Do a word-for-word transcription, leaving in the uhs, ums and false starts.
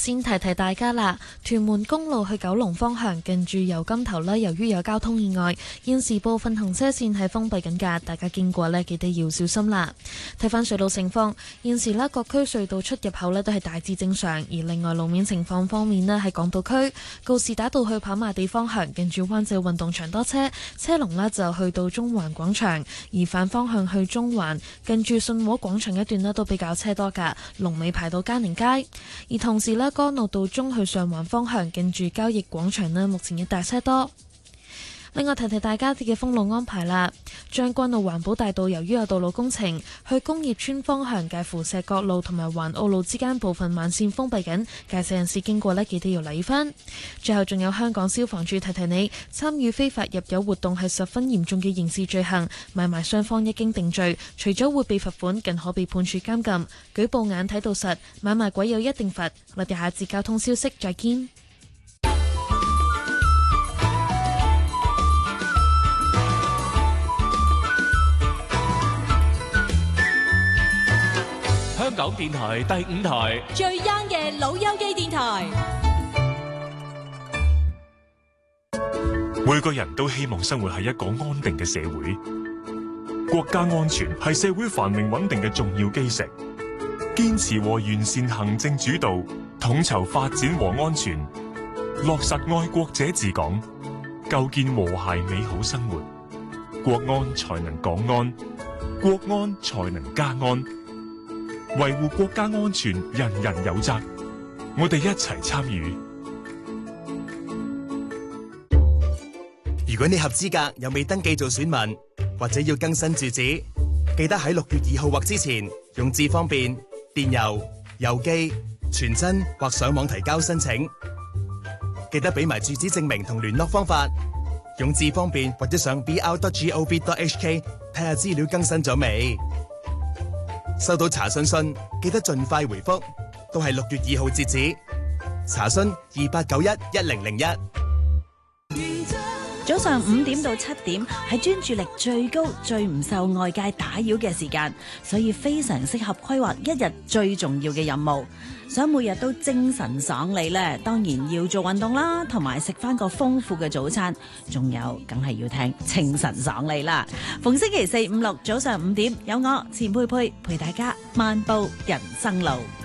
先提提大家啦，屯門公路去九龍方向近住油柑頭呢，由於有交通意外，現時部分行車線係封閉緊㗎，大家經過呢，記得要小心啦。睇返隧道情況，現時呢各區隧道出入口呢都係大致正常，而另外路面情況方面呢，喺港島區告士打道去跑馬地方向近住灣仔運動場多車，車龍呢就去到中環廣場，而反方向去中環近住信和廣場一段呢都比較車多㗎，龍尾排到嘉寧街。而同時呢，干諾道中去上環方向近住交易廣場呢，目前一大車多。另外提提大家啲嘅封路安排啦，將軍澳環保大道由於有道路工程，去工業村方向介乎石角路同埋環澳路之間部分慢線封閉緊，駕駛人士經過呢，記得要留意返。最後仲有香港消防處提提你，參與非法入油活動係十分嚴重嘅刑事罪行，買賣雙方一經定罪，除咗會被罰款，更可被判處監禁。舉報眼睇到實，買賣鬼有一定罰。我哋下次交通消息再見。 香港電台第五台最 young 嘅老友記電台。 每個人都希望生活喺一個安定嘅社會，國家安全係社會繁榮穩定嘅重要基石。堅持和完善行政主導，統籌發展和安全，落實愛國者治港，構建和諧美好生活，國安才能港安，國安才能家安。維護國家安全，人人有責。我哋一齊參與。 如果你合資格又未登記做選民，或者要更新住址，記得喺六月二號或之前用智方便、電郵、郵寄、傳真或上網提交申請。記得俾埋住址證明同聯絡方法。用智方便或者上 b r dot gov dot h k 睇下資料更新咗未。收到查詢信，記得盡快回覆，都係六月二號截止。查詢二八九一一零零一。 早上五點到七點係專注力最高、最唔受外界打擾嘅時間，所以非常適合規劃一日最重要嘅任務。想每日都精神爽利呢，當然要做運動啦，同埋食翻個豐富嘅早餐，仲有梗係要聽清晨爽利啦。逢星期四、五、六早上五點，有我錢佩佩陪大家漫步人生路。